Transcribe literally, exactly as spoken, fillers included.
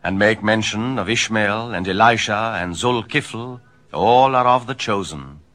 and make mention of Ishmael and Elisha and Zulkifl. All are of the chosen.